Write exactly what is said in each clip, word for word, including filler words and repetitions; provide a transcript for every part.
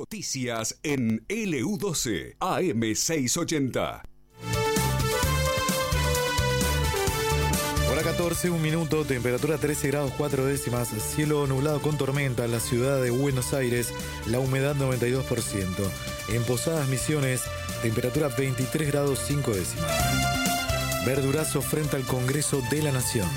Noticias en L U doce, A M seiscientos ochenta. Hora catorce, un minuto, temperatura trece grados cuatro décimas, cielo nublado con tormenta en la ciudad de Buenos Aires, la humedad noventa y dos por ciento. En Posadas Misiones, temperatura veintitrés grados cinco décimas. Verdurazo frente al Congreso de la Nación.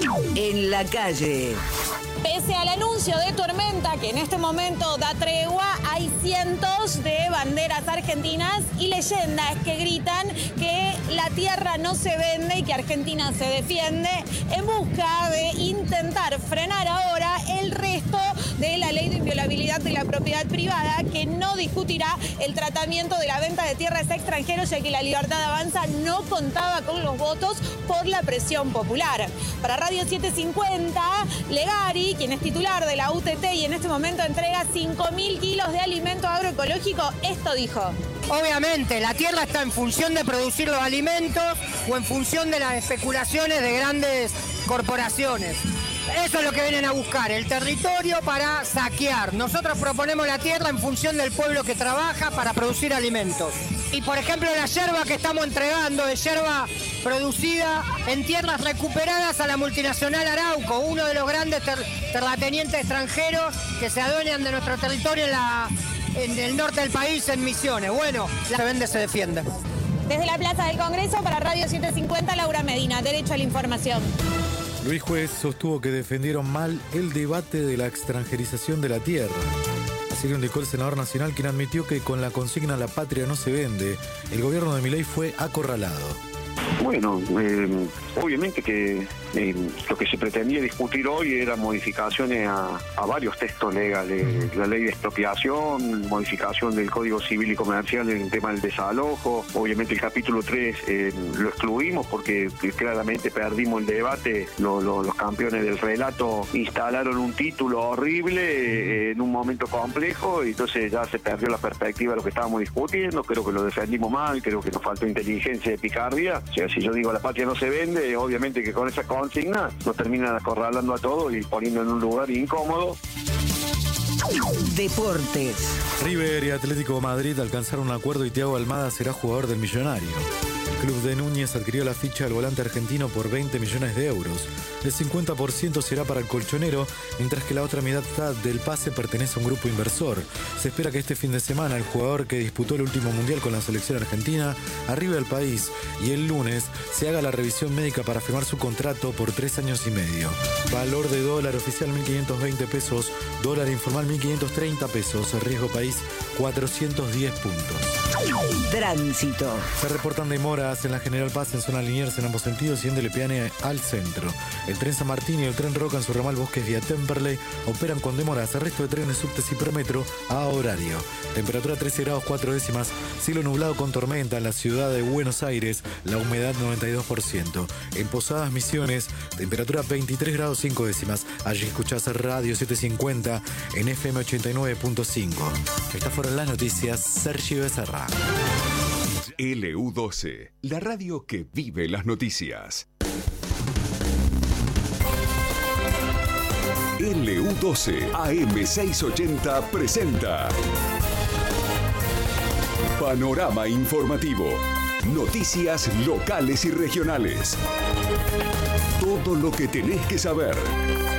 En la calle. Pese al anuncio de tormenta que en este momento da tregua, hay cientos de banderas argentinas y leyendas que gritan que la tierra no se vende y que Argentina se defiende en busca de intentar frenar ahora el resto de la ley de inviolabilidad de la propiedad privada, que no discutirá el tratamiento de la venta de tierras a extranjeros, ya que la Libertad Avanza no contaba con los votos por la presión popular. Para Radio setecientos cincuenta, Legari, quien es titular de la U T T y en este momento entrega cinco mil kilos de alimento agroecológico, esto dijo. Obviamente, la tierra está en función de producir los alimentos o en función de las especulaciones de grandes corporaciones. Eso es lo que vienen a buscar, el territorio para saquear. Nosotros proponemos la tierra en función del pueblo que trabaja para producir alimentos. Y por ejemplo la yerba que estamos entregando es yerba producida en tierras recuperadas a la multinacional Arauco, uno de los grandes ter terratenientes extranjeros que se adueñan de nuestro territorio en, la, en el norte del país, en Misiones. Bueno, la se vende, se defiende. Desde la Plaza del Congreso, para Radio setecientos cincuenta, Laura Medina, derecho a la información. Luis Juez sostuvo que defendieron mal el debate de la extranjerización de la tierra. Así lo indicó el senador nacional, quien admitió que con la consigna "la patria no se vende", el gobierno de Milei fue acorralado. Bueno, eh, obviamente que eh, lo que se pretendía discutir hoy eran modificaciones a, a varios textos legales, la ley de expropiación, modificación del Código Civil y Comercial en el tema del desalojo. Obviamente el capítulo tres eh, lo excluimos porque claramente perdimos el debate. Lo, lo, los campeones del relato instalaron un título horrible eh, en un momento complejo y entonces ya se perdió la perspectiva de lo que estábamos discutiendo. Creo que lo defendimos mal, creo que nos faltó inteligencia y picardía. O sea, si yo digo la patria no se vende, obviamente que con esa consigna nos terminan acorralando a todos y poniendo en un lugar incómodo. Deportes. River y Atlético de Madrid alcanzaron un acuerdo y Thiago Almada será jugador del Millonario. El club de Núñez adquirió la ficha del volante argentino por veinte millones de euros. El cincuenta por ciento será para el colchonero, mientras que la otra mitad del pase pertenece a un grupo inversor. Se espera que este fin de semana el jugador que disputó el último mundial con la selección argentina arribe al país y el lunes se haga la revisión médica para firmar su contrato por tres años y medio. Valor de dólar oficial mil quinientos veinte pesos, dólar informal mil quinientos treinta pesos, riesgo país cuatrocientos diez puntos. Tránsito. Se reportan demoras en la General Paz en zona Liniers en ambos sentidos y en Delepiane al centro. El tren San Martín y el tren Roca en su ramal Bosques vía Temperley operan con demoras. El resto de trenes subtes y Permetro a horario. Temperatura trece grados cuatro décimas, cielo nublado con tormenta en la ciudad de Buenos Aires, la humedad noventa y dos por ciento. En Posadas Misiones, temperatura veintitrés grados cinco décimas. Allí escuchás Radio setecientos cincuenta en F M ochenta y nueve punto cinco. Estas fueron las noticias. Sergio Becerra. L U doce, la radio que vive las noticias. L U doce A M seiscientos ochenta presenta Panorama Informativo. Noticias locales y regionales. Todo lo que tenés que saber.